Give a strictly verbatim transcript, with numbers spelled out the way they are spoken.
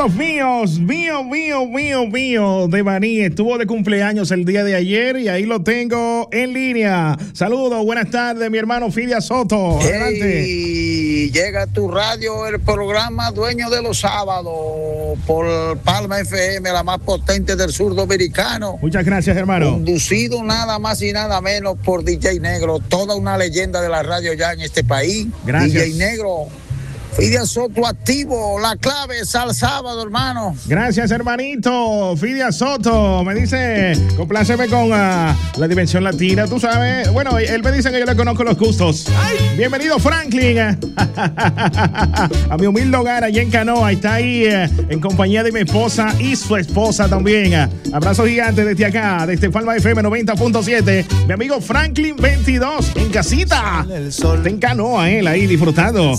los míos, mío, mío, mío, mío, de Baní. Estuvo de cumpleaños el día de ayer y ahí lo tengo en línea. Saludos, buenas tardes, mi hermano Fidia Soto. Adelante. Hey, llega a tu radio el programa Dueño de los Sábados por Palma F M, la más potente del sur dominicano. Muchas gracias, hermano. Conducido nada más y nada menos por D J Negro, toda una leyenda de la radio ya en este país. Gracias. D J Negro. Fidia Soto activo, la clave es al sábado, hermano. Gracias, hermanito. Fidia Soto me dice, compláceme con uh, la dimensión latina, tú sabes. Bueno, él me dice que yo le conozco los gustos. ¡Ay! Bienvenido, Franklin. A mi humilde hogar allá en Canoa. Está ahí eh, en compañía de mi esposa y su esposa también. Abrazo gigante desde acá, desde Palma F M noventa punto siete. Mi amigo Franklin veintidós en casita. Está en Canoa, él ahí disfrutando